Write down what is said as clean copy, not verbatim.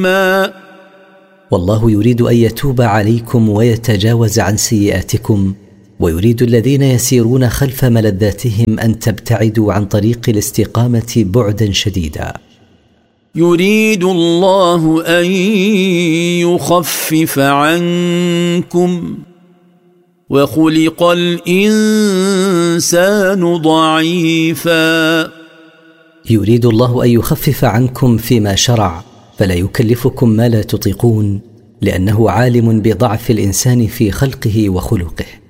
والله يريد أن يتوب عليكم ويتجاوز عن سيئاتكم، ويريد الذين يسيرون خلف ملذاتهم أن تبتعدوا عن طريق الاستقامة بعدا شديدا. يريد الله أن يخفف عنكم وخلق الإنسان ضعيفا. يريد الله أن يخفف عنكم فيما شرع، فلا يكلفكم ما لا تطيقون، لأنه عالم بضعف الإنسان في خلقه وخلقه.